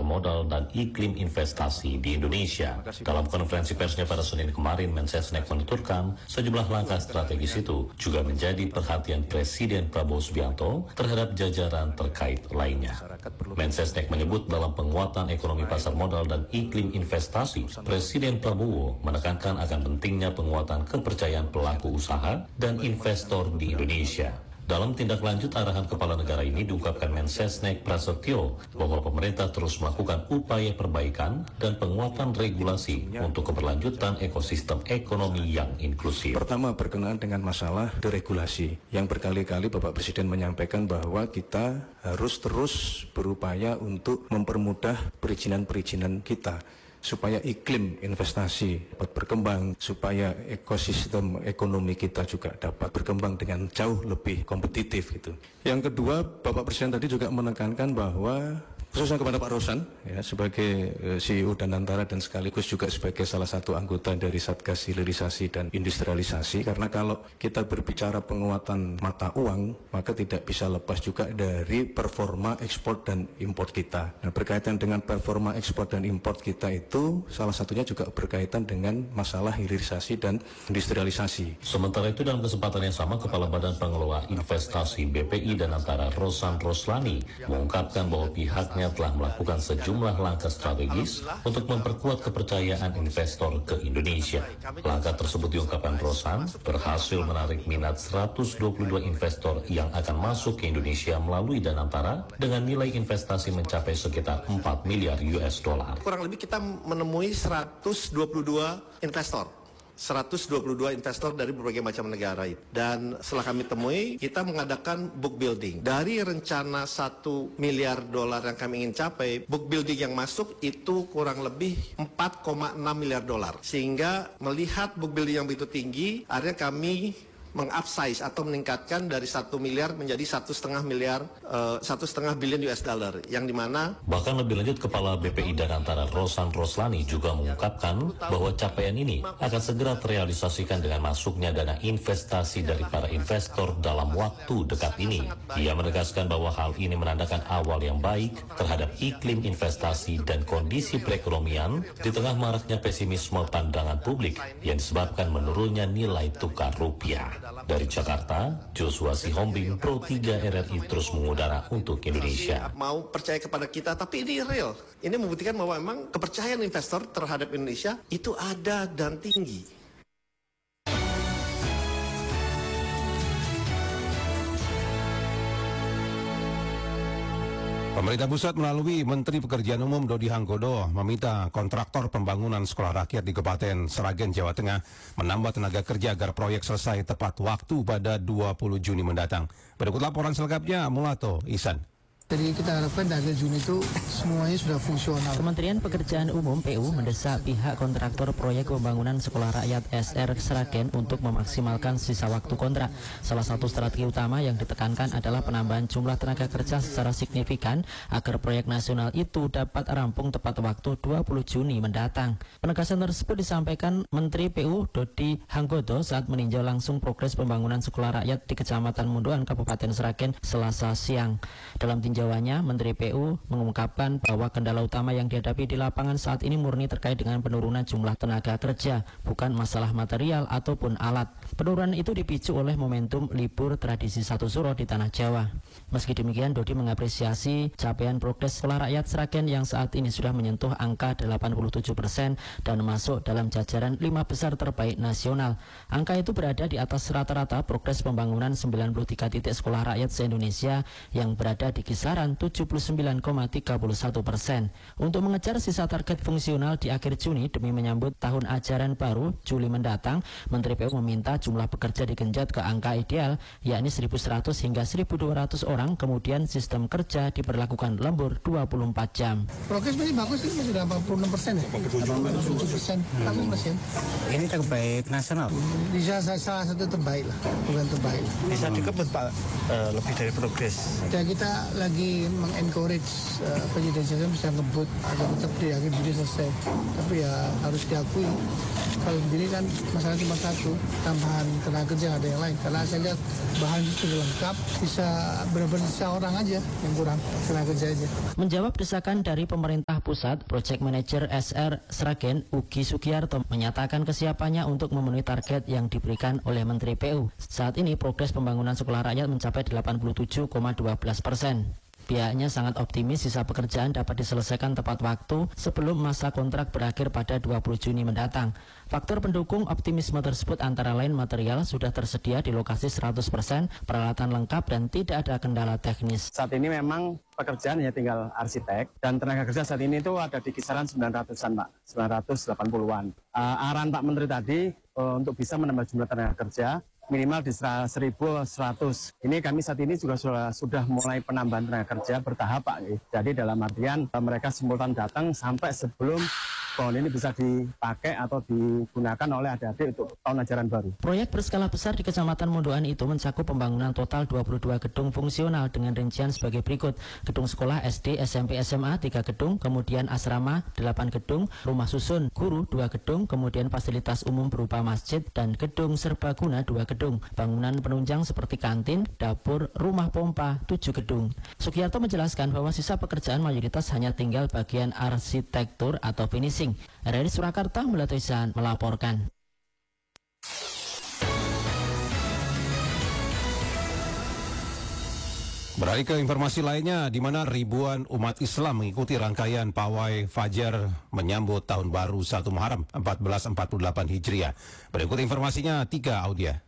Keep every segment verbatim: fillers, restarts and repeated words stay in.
modal dan iklim investasi di Indonesia. Dalam konferensi persnya pada Senin kemarin, Mensesnek menuturkan sejumlah langkah strategis itu juga menjadi perhatian Presiden Prabowo Subianto terhadap jajaran terkait lainnya. Mensesnek menyebut dalam penguatan ekonomi pasar modal dan iklim investasi, Presiden Prabowo menekankan akan pentingnya penguatan kepercayaan pelaku usaha dan investor di Indonesia. Dalam tindak lanjut arahan kepala negara ini diungkapkan Mensesnek Prasetyo bahwa pemerintah terus melakukan upaya perbaikan dan penguatan regulasi untuk keberlanjutan ekosistem ekonomi yang inklusif. Pertama, berkenaan dengan masalah deregulasi yang berkali-kali Bapak Presiden menyampaikan bahwa kita harus terus berupaya untuk mempermudah perizinan-perizinan kita supaya iklim investasi dapat berkembang, supaya ekosistem ekonomi kita juga dapat berkembang dengan jauh lebih kompetitif gitu. Yang kedua, Bapak Presiden tadi juga menekankan bahwa khususnya kepada Pak Rosan ya, sebagai uh, C E O Danantara dan sekaligus juga sebagai salah satu anggota dari Satgas Hilirisasi dan Industrialisasi, karena kalau kita berbicara penguatan mata uang maka tidak bisa lepas juga dari performa ekspor dan impor kita. Nah, berkaitan dengan performa ekspor dan impor kita itu salah satunya juga berkaitan dengan masalah hilirisasi dan industrialisasi. Sementara itu dalam kesempatan yang sama, Kepala Badan Pengelola Investasi B P I Danantara Rosan Roslani mengungkapkan bahwa pihaknya telah melakukan sejumlah langkah strategis untuk memperkuat kepercayaan investor ke Indonesia. Langkah tersebut diungkapkan Rosan berhasil menarik minat seratus dua puluh dua investor yang akan masuk ke Indonesia melalui Danantara dengan nilai investasi mencapai sekitar empat miliar U S dollar. Kurang lebih kita menemui seratus dua puluh dua investor. seratus dua puluh dua investor dari berbagai macam negara itu. Dan setelah kami temui, kita mengadakan book building. Dari rencana satu miliar dolar yang kami ingin capai, book building yang masuk itu kurang lebih empat koma enam miliar dolar. Sehingga melihat book building yang begitu tinggi, akhirnya kami mengupsize atau meningkatkan dari satu miliar menjadi satu setengah miliar, uh, satu setengah bilion U S dollar, yang dimana bahkan lebih lanjut Kepala B P I Danantara Rosan Roslani juga mengungkapkan bahwa capaian ini akan segera terrealisasikan dengan masuknya dana investasi dari para investor dalam waktu dekat ini. Ia menegaskan bahwa hal ini menandakan awal yang baik terhadap iklim investasi dan kondisi perekonomian di tengah maraknya pesimisme pandangan publik yang disebabkan menurunnya nilai tukar rupiah. Dari Jakarta, Joshua Sihombing, Pro tiga R R I terus mengudara untuk Indonesia. Mau percaya kepada kita, tapi ini real. Ini membuktikan bahwa memang kepercayaan investor terhadap Indonesia itu ada dan tinggi. Pemerintah pusat melalui Menteri Pekerjaan Umum Dodi Hanggodo meminta kontraktor pembangunan sekolah rakyat di Kabupaten Sragen, Jawa Tengah menambah tenaga kerja agar proyek selesai tepat waktu pada dua puluh Juni mendatang. Berikut laporan selengkapnya Mulato Ihsan. Jadi kita harapkan dari Juni itu semuanya sudah fungsional. Kementerian Pekerjaan Umum P U mendesak pihak kontraktor proyek pembangunan sekolah rakyat S R Sragen untuk memaksimalkan sisa waktu kontrak. Salah satu strategi utama yang ditekankan adalah penambahan jumlah tenaga kerja secara signifikan agar proyek nasional itu dapat rampung tepat waktu dua puluh Juni mendatang. Penegasan tersebut disampaikan Menteri P U Dodi Hanggodo saat meninjau langsung progres pembangunan sekolah rakyat di Kecamatan Munduan, Kabupaten Sragen, Selasa siang. Dalam Jawabannya, Menteri P U mengungkapkan bahwa kendala utama yang dihadapi di lapangan saat ini murni terkait dengan penurunan jumlah tenaga kerja, bukan masalah material ataupun alat. Penurunan itu dipicu oleh momentum libur tradisi Satu Suro di Tanah Jawa. Meski demikian, Dodi mengapresiasi capaian progres sekolah rakyat Sragen yang saat ini sudah menyentuh angka delapan puluh tujuh persen dan masuk dalam jajaran lima besar terbaik nasional. Angka itu berada di atas rata-rata progres pembangunan sembilan puluh tiga titik sekolah rakyat se-Indonesia yang berada di kisaran tujuh puluh sembilan koma tiga satu persen. Untuk mengejar sisa target fungsional di akhir Juni demi menyambut tahun ajaran baru Juli mendatang, Menteri P U meminta jumlah pekerja digenjot ke angka ideal, yakni seribu seratus hingga seribu dua ratus orang, kemudian sistem kerja diberlakukan lembur dua puluh empat jam. Progres masih bagus sih, masih delapan puluh enam persen ya? delapan puluh tujuh persen, delapan puluh persen. Ini terbaik nasional? Bisa salah satu terbaik lah, bukan terbaik. Bisa dikebut Pak, uh, lebih dari progres. Dan kita lagi lagi mengencourage uh, penyidik bisa ngebut agar tetap di akhir Juni selesai. Tapi ya harus diakui kalau begini kan masalah cuma satu, tambahan tenaga kerja ada yang lain. Karena saya lihat bahan sudah lengkap, bisa benar-benar seorang aja yang kurang tenaga kerja aja. Menjawab desakan dari pemerintah pusat, Project Manager S R Sragen Ugi Sugiyarto menyatakan kesiapannya untuk memenuhi target yang diberikan oleh Menteri P U. Saat ini progres pembangunan sekolah rakyat mencapai delapan puluh tujuh koma dua belas persen. Pihaknya sangat optimis sisa pekerjaan dapat diselesaikan tepat waktu sebelum masa kontrak berakhir pada dua puluh Juni mendatang. Faktor pendukung optimisme tersebut antara lain material sudah tersedia di lokasi seratus persen, peralatan lengkap dan tidak ada kendala teknis. Saat ini memang pekerjaan hanya tinggal arsitek dan tenaga kerja saat ini itu ada di kisaran sembilan ratusan Pak, sembilan ratus delapan puluhan. Uh, arahan Pak Menteri tadi uh, untuk bisa menambah jumlah tenaga kerja minimal di seribu seratus. Ini kami saat ini juga sudah, sudah mulai penambahan tenaga kerja bertahap Pak. Jadi dalam artian mereka simultan datang sampai sebelum pohon ini bisa dipakai atau digunakan oleh adik-adik untuk tahun ajaran baru. Proyek berskala besar di Kecamatan Mondoan itu mencakup pembangunan total dua puluh dua gedung fungsional dengan rincian sebagai berikut. Gedung sekolah S D, S M P, S M A tiga gedung, kemudian asrama delapan gedung, rumah susun guru dua gedung, kemudian fasilitas umum berupa masjid dan gedung serbaguna dua gedung. Bangunan penunjang seperti kantin, dapur, rumah pompa tujuh gedung. Sugiyarto menjelaskan bahwa sisa pekerjaan mayoritas hanya tinggal bagian arsitektur atau finishing. R R I Surakarta Melatoisan melaporkan. Beralih ke informasi lainnya, di mana ribuan umat Islam mengikuti rangkaian pawai Fajar menyambut Tahun Baru satu Muharram seribu empat ratus empat puluh delapan Hijriah. Berikut informasinya, Tiga Audia.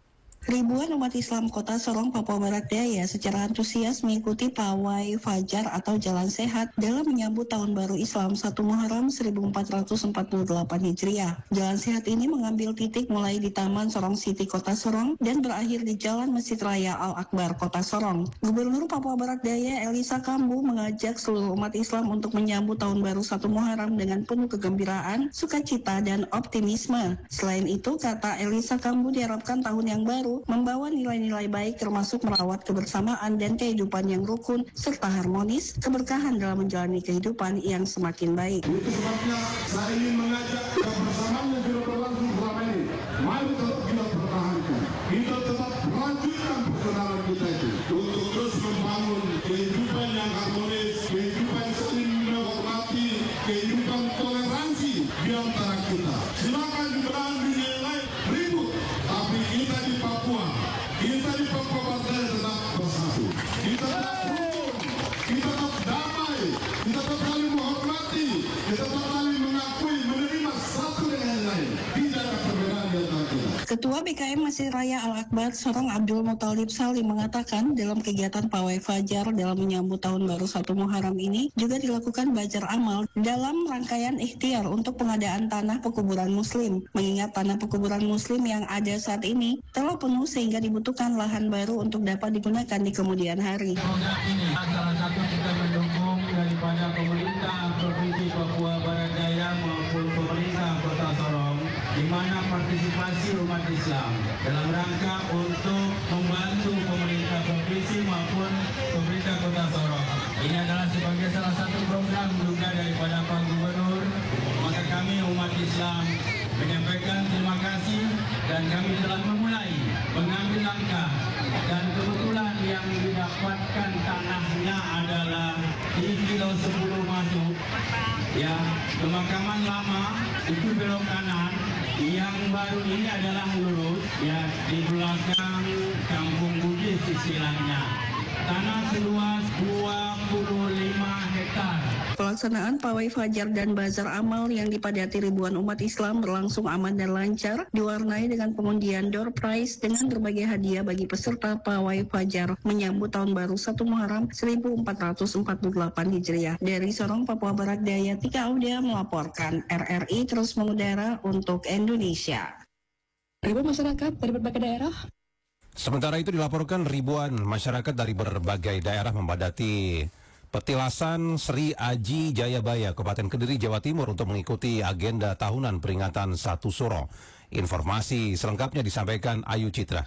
Ribuan umat Islam Kota Sorong, Papua Barat Daya secara antusias mengikuti pawai Fajar atau Jalan Sehat dalam menyambut Tahun Baru Islam satu Muharram seribu empat ratus empat puluh delapan Hijriah. Jalan Sehat ini mengambil titik mulai di Taman Sorong City Kota Sorong dan berakhir di Jalan Masjid Raya Al-Akbar Kota Sorong. Gubernur Papua Barat Daya Elisa Kambu mengajak seluruh umat Islam untuk menyambut Tahun Baru satu Muharram dengan penuh kegembiraan, sukacita, dan optimisme. Selain itu, kata Elisa Kambu, diharapkan tahun yang baru membawa nilai-nilai baik termasuk merawat kebersamaan dan kehidupan yang rukun serta harmonis, keberkahan dalam menjalani kehidupan yang semakin baik. Itu sebabnya saya ingin mengajak kebersamaan yang sudah berlangsung selama ini. Mari tetap kita pertahankan. Kita tetap lanjutkan persaudaraan kita itu untuk terus membangun kehidupan yang harmonis, kehidupan saling menghormati, kehidupan toleransi di antara kita. Silakan di belahan dunia yang lain ribut, tapi kita di Papua, kita di Papua Barat tetap bersatu. Kita tetap rukun, kita tetap damai, kita tetap saling menghormati, kita tetap saling mengakui, menerima satu dengan yang lain. Tidak ada perbedaan di antara kita. Ketua B K M Masjid Raya Al-Akbar Sorong Abdul Muthalib Salim mengatakan dalam kegiatan pawai Fajar dalam menyambut Tahun Baru satu Muharram ini juga dilakukan bajar amal dalam rangkaian ikhtiar untuk pengadaan tanah pekuburan Muslim. Mengingat tanah pekuburan Muslim yang ada saat ini telah penuh sehingga dibutuhkan lahan baru untuk dapat digunakan di kemudian hari. Program ini salah satu kita mendukung daripada pemerintah Provinsi Papua Barat Daya maupun pemerintah Kota Sorong, di mana partisipasi umat Islam dalam rangka untuk membantu pemerintah provinsi maupun pemerintah Kota Sorong. Ini adalah sebagai salah satu program juga daripada Pak Gubernur. Maka kami umat Islam menyampaikan terima kasih dan kami telah memulai mengambil langkah, dan kebetulan yang didapatkan tanahnya adalah di kilo sepuluh masuk ya, pemakaman lama itu belok kanan, yang baru ini adalah lurus ya, di belakang Kampung Bugis istilahnya. Tanah seluas dua puluh lima hektar. Pelaksanaan pawai Fajar dan bazar amal yang dipadati ribuan umat Islam berlangsung aman dan lancar, diwarnai dengan pengundian door prize dengan berbagai hadiah bagi peserta pawai Fajar menyambut Tahun Baru satu Muharram seribu empat ratus empat puluh delapan Hijriah. Dari Sorong, Papua Barat Daya, Tika Audia melaporkan. R R I terus mengudara untuk Indonesia. Ribuan masyarakat dari berbagai daerah. Sementara itu dilaporkan ribuan masyarakat dari berbagai daerah membadati petilasan Sri Aji Jayabaya, Kabupaten Kediri, Jawa Timur untuk mengikuti agenda tahunan peringatan Satu Suro. Informasi selengkapnya disampaikan Ayu Citra.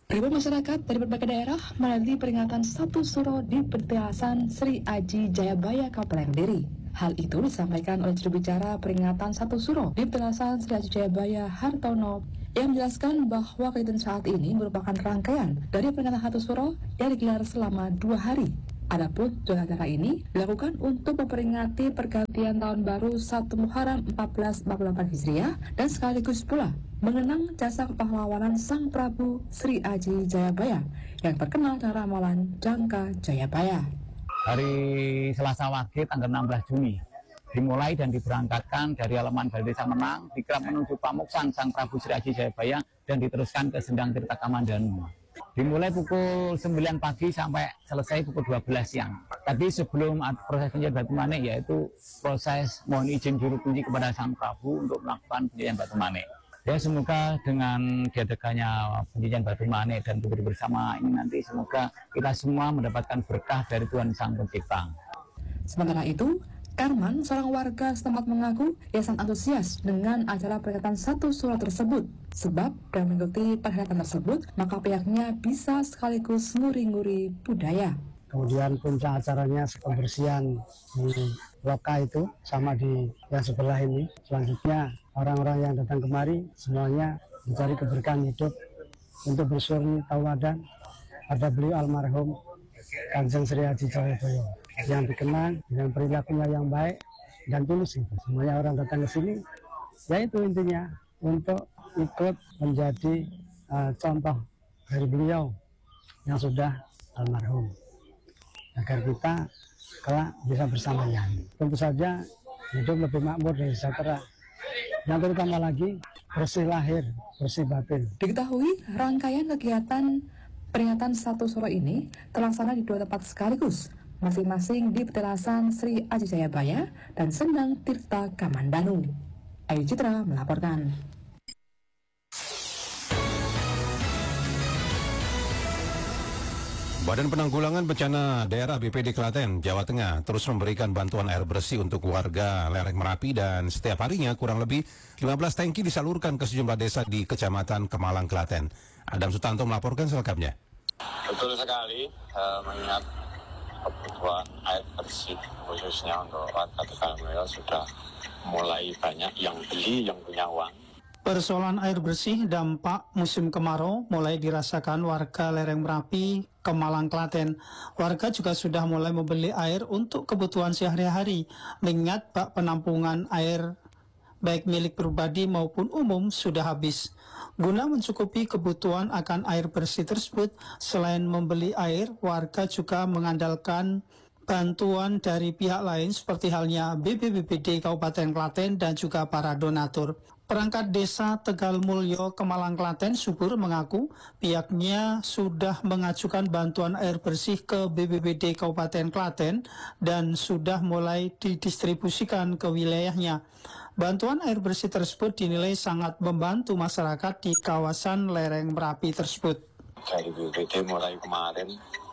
Ribuan masyarakat dari berbagai daerah menanti peringatan satu suro di Pertilasan Sri Aji Jayabaya Kabupaten Kediri. Hal itu disampaikan oleh juru bicara peringatan satu suro di Pertilasan Sri Aji Jayabaya Hartono yang menjelaskan bahwa kegiatan saat ini merupakan rangkaian dari peringatan satu suro yang digelar selama dua hari. Adapun tujuan acara ini dilakukan untuk memperingati pergantian tahun baru satu Muharram seribu empat ratus empat puluh delapan Hijriah dan sekaligus pula mengenang jasa kepahlawanan Sang Prabu Sri Aji Jayabaya yang terkenal dengan ramalan Jangka Jayabaya. Hari Selasa Wage tanggal enam belas Juni dimulai dan diberangkatkan dari halaman Balai Desa Menang dikirap menuju Pamuksan Sang Prabu Sri Aji Jayabaya dan diteruskan ke Sendang Tirta Kamandanu. Dimulai pukul sembilan pagi sampai selesai pukul dua belas siang. Tadi sebelum proses penjajahan batu manik yaitu proses mohon izin juru kunci kepada Sang Prabu untuk melakukan penjajahan batu manik. Ya semoga dengan diadakannya penjajahan batu manik dan berdiri bersama ini nanti semoga kita semua mendapatkan berkah dari Tuhan Sang Pencipta. Sementara itu, Karman, seorang warga setempat mengaku ia sangat antusias dengan acara peringatan satu suro tersebut. Sebab dengan mengikuti perhelatan tersebut, maka pihaknya bisa sekaligus nguri-nguri budaya. Kemudian puncak acaranya pembersihan di loka itu sama di yang sebelah ini. Selanjutnya orang-orang yang datang kemari semuanya mencari keberkahan hidup untuk bersyukur tauladan pada beliau almarhum Kanjeng Sri Aji Jayabaya yang dikenang dengan perilakunya yang baik dan tulus itu. Semuanya orang datang ke sini, yaitu intinya untuk ikut menjadi uh, contoh dari beliau yang sudah almarhum, agar kita kelak bisa bersamanya. Tentu saja hidup lebih makmur dan sejahtera. Yang terutama lagi bersih lahir, bersih batin. Diketahui rangkaian kegiatan peringatan satu suro ini terlaksana di dua tempat sekaligus, masing-masing di Pertilasan Sri Aji Jayabaya dan Sendang Tirta Kamandanu. Ayu Citra melaporkan. Badan Penanggulangan Bencana Daerah B P D Klaten, Jawa Tengah terus memberikan bantuan air bersih untuk warga lereng Merapi dan setiap harinya kurang lebih lima belas tangki disalurkan ke sejumlah desa di Kecamatan Kemalang, Klaten. Adam Sutanto melaporkan selengkapnya. Betul sekali, uh, mengingat kebutuhan air bersih khususnya untuk warga Tegalmoyo sudah mulai banyak yang beli, yang punya uang. Persoalan air bersih dampak musim kemarau mulai dirasakan warga lereng Merapi, Kemalang, Klaten. Warga juga sudah mulai membeli air untuk kebutuhan sehari-hari, mengingat bak penampungan air baik milik pribadi maupun umum sudah habis. Guna mencukupi kebutuhan akan air bersih tersebut, selain membeli air, warga juga mengandalkan bantuan dari pihak lain seperti halnya B P B P D Kabupaten Klaten dan juga para donatur. Perangkat Desa Tegalmulyo, Kemalang, Klaten, Subur mengaku pihaknya sudah mengajukan bantuan air bersih ke B P B D Kabupaten Klaten dan sudah mulai didistribusikan ke wilayahnya. Bantuan air bersih tersebut dinilai sangat membantu masyarakat di kawasan lereng Merapi tersebut. Dari B P B D mulai kemarin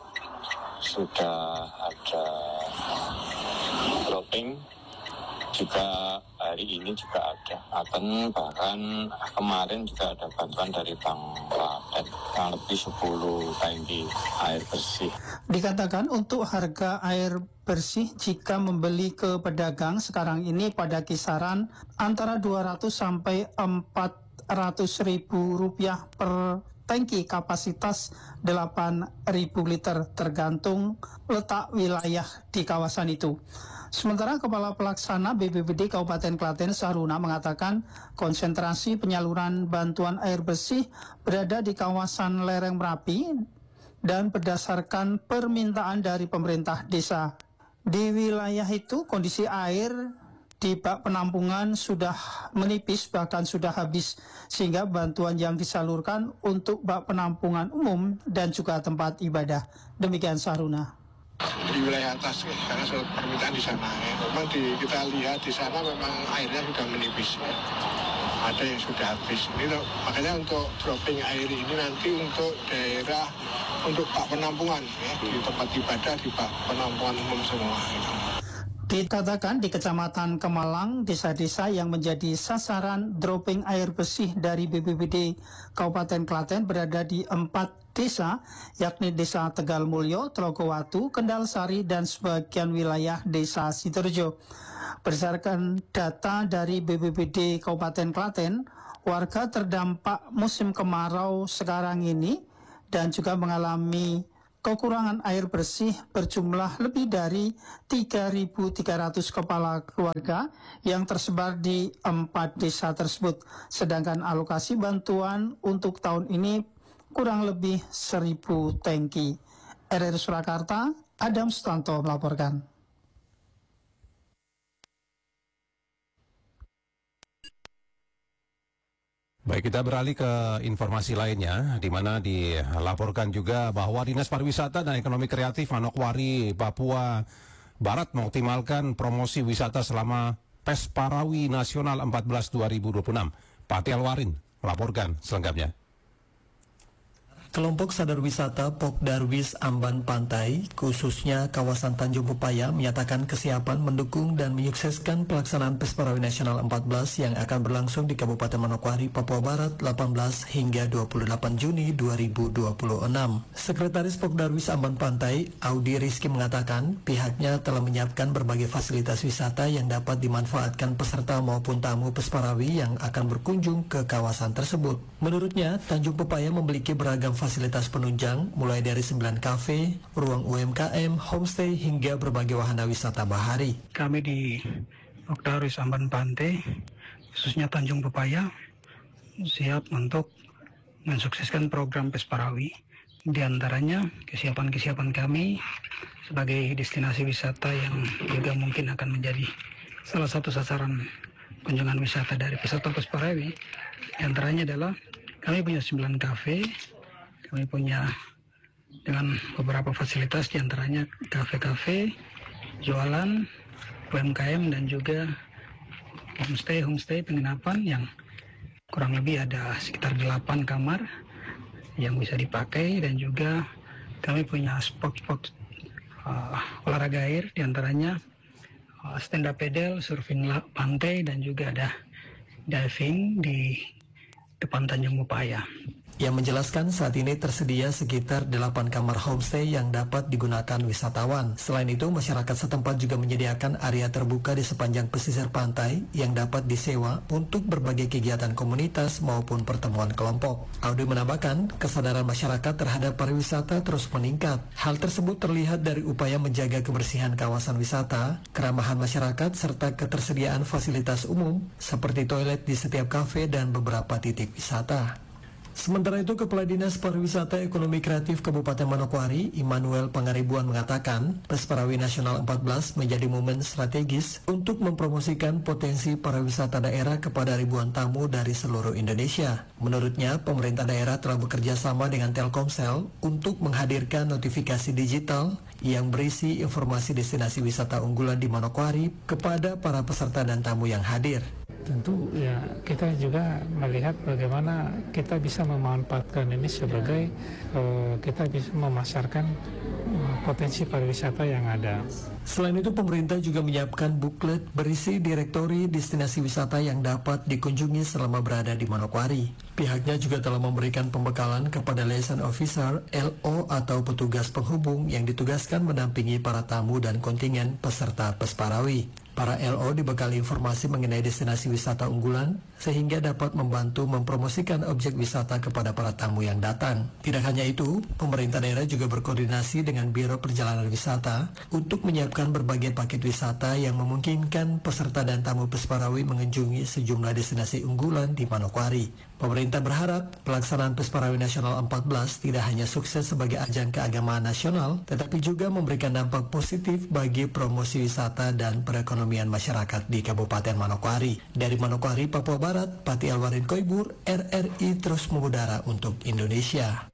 sudah ada dropping, juga hari ini juga ada Klaten, bahkan kemarin juga ada bantuan dari Bank Klaten yang lebih sepuluh tangki air bersih. Dikatakan untuk harga air bersih jika membeli ke pedagang sekarang ini pada kisaran antara dua ratus sampai empat ratus ribu rupiah per tangki kapasitas delapan ribu liter tergantung letak wilayah di kawasan itu. Sementara Kepala Pelaksana B P B D Kabupaten Klaten Saruna mengatakan konsentrasi penyaluran bantuan air bersih berada di kawasan lereng Merapi dan berdasarkan permintaan dari pemerintah desa. Di wilayah itu kondisi air di bak penampungan sudah menipis bahkan sudah habis sehingga bantuan yang disalurkan untuk bak penampungan umum dan juga tempat ibadah. Demikian Saruna. Di wilayah atas karena soal permintaan di sana ya. Memang di, kita lihat di sana memang airnya sudah menipis ya. Ada yang sudah habis. Ini loh, makanya untuk dropping air ini nanti untuk daerah untuk bak penampungan ya, di tempat ibadah di bak penampungan umum semua. Gitu. Dikatakan di Kecamatan Kemalang, desa-desa yang menjadi sasaran dropping air bersih dari B P B D Kabupaten Klaten berada di empat desa, yakni Desa Tegal Mulyo, Telogowatu, Kendal Sari, dan sebagian wilayah Desa Sidoarjo. Berdasarkan data dari B P B D Kabupaten Klaten, warga terdampak musim kemarau sekarang ini dan juga mengalami kekurangan air bersih berjumlah lebih dari tiga ribu tiga ratus kepala keluarga yang tersebar di empat desa tersebut. Sedangkan alokasi bantuan untuk tahun ini kurang lebih seribu tangki. R R Surakarta, Adam Sutanto melaporkan. Baik, kita beralih ke informasi lainnya, di mana dilaporkan juga bahwa Dinas Pariwisata dan Ekonomi Kreatif Manokwari, Papua Barat mengoptimalkan promosi wisata selama Pesparawi Nasional empat belas dua ribu dua puluh enam. Pak Tialwarin melaporkan selengkapnya. Kelompok Sadar Wisata Pokdarwis Amban Pantai, khususnya kawasan Tanjung Pepaya, menyatakan kesiapan mendukung dan menyukseskan pelaksanaan Pesparawi Nasional empat belas yang akan berlangsung di Kabupaten Manokwari, Papua Barat, delapan belas hingga dua puluh delapan Juni dua ribu dua puluh enam. Sekretaris Pokdarwis Amban Pantai, Audi Rizky, mengatakan pihaknya telah menyiapkan berbagai fasilitas wisata yang dapat dimanfaatkan peserta maupun tamu Pesparawi yang akan berkunjung ke kawasan tersebut. Menurutnya, Tanjung Pepaya memiliki beragam fasilitas penunjang mulai dari sembilan kafe, ruang U M K M, homestay hingga berbagai wahana wisata bahari. Kami di Pokdarwis Amban Pantai, khususnya Tanjung Pepaya, siap untuk mensukseskan program Pesparawi. Di antaranya kesiapan-kesiapan kami sebagai destinasi wisata yang juga mungkin akan menjadi salah satu sasaran kunjungan wisata dari peserta Pesparawi. Di antaranya adalah kami punya sembilan kafe. Kami punya dengan beberapa fasilitas, diantaranya kafe-kafe, jualan, U M K M, dan juga homestay, homestay penginapan yang kurang lebih ada sekitar delapan kamar yang bisa dipakai, dan juga kami punya spot-spot uh, olahraga air, diantaranya uh, stand up paddle, surfing pantai, dan juga ada diving di depan Tanjung Pepaya. Yang menjelaskan saat ini tersedia sekitar delapan kamar homestay yang dapat digunakan wisatawan. Selain itu, masyarakat setempat juga menyediakan area terbuka di sepanjang pesisir pantai yang dapat disewa untuk berbagai kegiatan komunitas maupun pertemuan kelompok. Audi menambahkan, kesadaran masyarakat terhadap pariwisata terus meningkat. Hal tersebut terlihat dari upaya menjaga kebersihan kawasan wisata, keramahan masyarakat, serta ketersediaan fasilitas umum seperti toilet di setiap kafe dan beberapa titik wisata. Sementara itu, Kepala Dinas Pariwisata Ekonomi Kreatif Kabupaten Manokwari, Immanuel Pangaribuan, mengatakan Pesparawi Nasional empat belas menjadi momen strategis untuk mempromosikan potensi pariwisata daerah kepada ribuan tamu dari seluruh Indonesia. Menurutnya, pemerintah daerah telah bekerja sama dengan Telkomsel untuk menghadirkan notifikasi digital yang berisi informasi destinasi wisata unggulan di Manokwari kepada para peserta dan tamu yang hadir. Tentu ya kita juga melihat bagaimana kita bisa memanfaatkan ini sebagai uh, kita bisa memasarkan uh, potensi pariwisata yang ada. Selain itu, pemerintah juga menyiapkan buklet berisi direktori destinasi wisata yang dapat dikunjungi selama berada di Manokwari. Pihaknya juga telah memberikan pembekalan kepada liaison officer L O atau petugas penghubung yang ditugaskan mendampingi para tamu dan kontingen peserta Pesparawi. Para L O dibekali informasi mengenai destinasi wisata unggulan sehingga dapat membantu mempromosikan objek wisata kepada para tamu yang datang. Tidak hanya itu, pemerintah daerah juga berkoordinasi dengan Biro Perjalanan Wisata untuk menyiapkan berbagai paket wisata yang memungkinkan peserta dan tamu Pesparawi mengunjungi sejumlah destinasi unggulan di Manokwari. Pemerintah berharap pelaksanaan Pesparawi Nasional empat belas tidak hanya sukses sebagai ajang keagamaan nasional, tetapi juga memberikan dampak positif bagi promosi wisata dan perekonomian masyarakat di Kabupaten Manokwari. Dari Manokwari, Papua Barat, Pati Alwarin Koibur, R R I terus mengudara untuk Indonesia.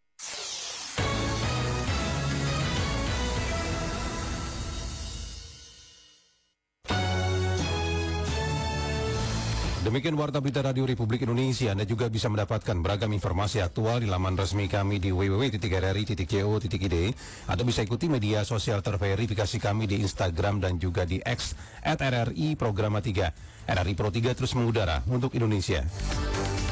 Demikian Warta Berita Radio Republik Indonesia. Anda juga bisa mendapatkan beragam informasi aktual di laman resmi kami di w w w titik r r i titik co titik i d atau bisa ikuti media sosial terverifikasi kami di Instagram dan juga di X at R R I Programa tiga. R R I Pro tiga terus mengudara untuk Indonesia.